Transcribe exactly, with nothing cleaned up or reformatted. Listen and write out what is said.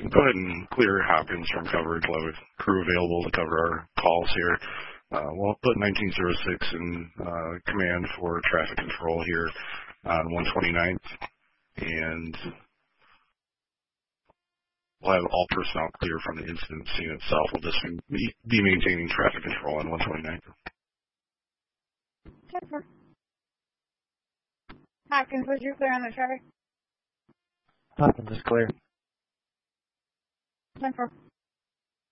go ahead and clear Hopkins from coverage. We'll have a crew available to cover our calls here. Uh, we'll put nineteen oh six in uh, command for traffic control here on one twenty-ninth, and we'll have all personnel clear from the incident scene itself. We'll just be, be maintaining traffic control on one twenty-ninth. Hopkins, was you clear on the traffic? Hopkins is clear. ten four.